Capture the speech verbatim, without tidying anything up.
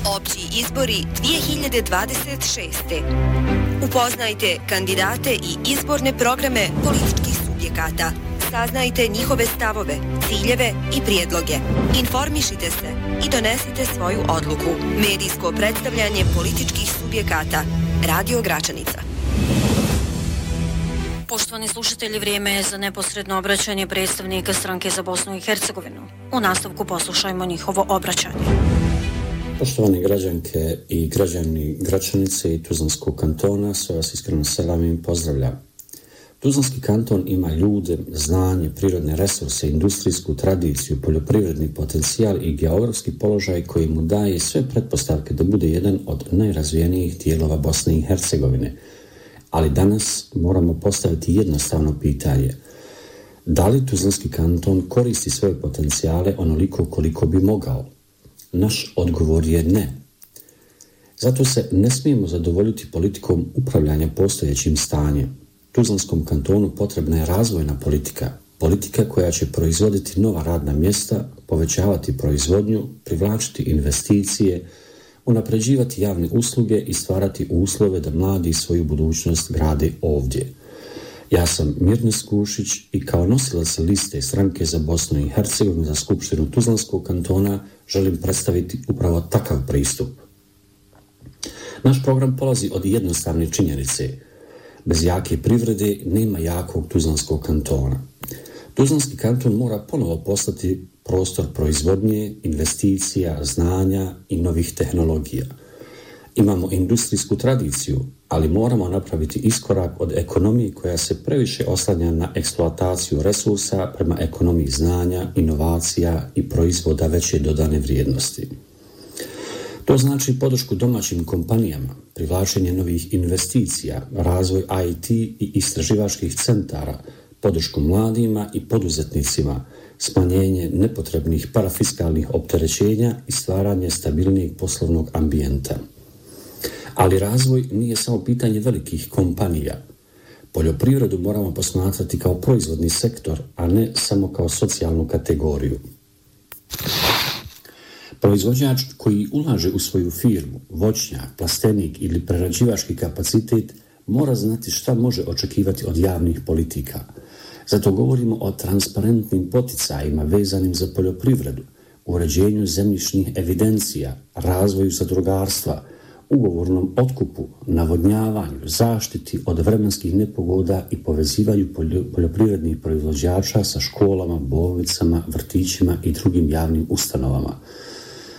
Opći izbori dvije hiljade dvadeset šeste. Upoznajte kandidate i izborne programe političkih subjekata. Saznajte njihove stavove, ciljeve i prijedloge. Informišite se i donesite svoju odluku. Medijsko predstavljanje političkih subjekata. Radio Gračanica. Poštovani slušatelji, vrijeme je za neposredno obraćanje predstavnika stranke za Bosnu i Hercegovinu. U nastavku poslušajmo njihovo obraćanje. Poštovani građanke i građani Gračanice i Tuzlanskog kantona, sve vas iskreno selamim i pozdravljam. Tuzlanski kanton ima ljude, znanje, prirodne resurse, industrijsku tradiciju, poljoprivredni potencijal i geografski položaj koji mu daje sve pretpostavke da bude jedan od najrazvijenijih dijelova Bosne i Hercegovine. Ali danas moramo postaviti jednostavno pitanje. Da li Tuzlanski kanton koristi svoje potencijale onoliko koliko bi mogao? Naš odgovor je ne. Zato se ne smijemo zadovoljiti politikom upravljanja postojećim stanjem. Tuzlanskom kantonu potrebna je razvojna politika, politika koja će proizvoditi nova radna mjesta, povećavati proizvodnju, privlačiti investicije, unapređivati javne usluge i stvarati uslove da mladi svoju budućnost grade ovdje. Ja sam Mirnes Kušić i kao nosilac liste stranke za Bosnu i Hercegovinu za Skupštinu Tuzlanskog kantona želim predstaviti upravo takav pristup. Naš program polazi od jednostavne činjenice. Bez jake privrede nema jakog Tuzlanskog kantona. Tuzlanski kanton mora ponovo postati prostor proizvodnje, investicija, znanja i novih tehnologija. Imamo industrijsku tradiciju, ali moramo napraviti iskorak od ekonomije koja se previše oslanja na eksploataciju resursa prema ekonomiji znanja, inovacija i proizvoda veće dodane vrijednosti. To znači podršku domaćim kompanijama, privlačenje novih investicija, razvoj I T i istraživačkih centara, podršku mladima i poduzetnicima, smanjenje nepotrebnih parafiskalnih opterećenja i stvaranje stabilnijeg poslovnog ambijenta. Ali razvoj nije samo pitanje velikih kompanija. Poljoprivredu moramo posmatrati kao proizvodni sektor, a ne samo kao socijalnu kategoriju. Proizvođač koji ulaže u svoju firmu, voćnjak, plastenik ili prerađivački kapacitet mora znati šta može očekivati od javnih politika. Zato govorimo o transparentnim poticajima vezanim za poljoprivredu, uređenju zemljišnih evidencija, razvoju zadrugarstva, ugovornom otkupu, navodnjavanju, zaštiti od vremenskih nepogoda i povezivanju poljoprivrednih proizvođača sa školama, bolnicama, vrtićima i drugim javnim ustanovama.